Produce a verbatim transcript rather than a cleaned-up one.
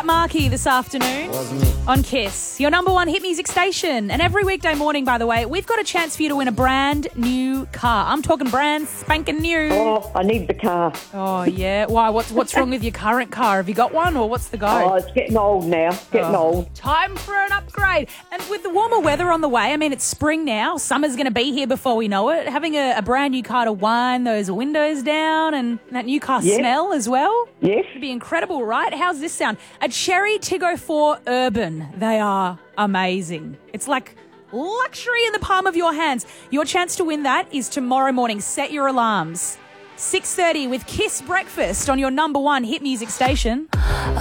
Markey this afternoon on Kiss, your number one hit music station. And every weekday morning, by the way, we've got a chance for you to win a brand new car. I'm talking brand spanking new. Oh, I need the car. Oh, yeah. Why? What's what's wrong with your current car? Have you got one or what's the go? Oh, it's getting old now. Getting Oh, old. Time for an upgrade. And with the warmer weather on the way, I mean, it's spring now. Summer's going to be here before we know it. Having a, a brand new car to wind those windows down and that new car Yes. smell as well. Yes. It'd be incredible, right? How's this sound? A Cherry Tiggo four Urban. They are amazing. It's like luxury in the palm of your hands. Your chance to win that is tomorrow morning. Set your alarms. six thirty with Kiss Breakfast on your number one hit music station.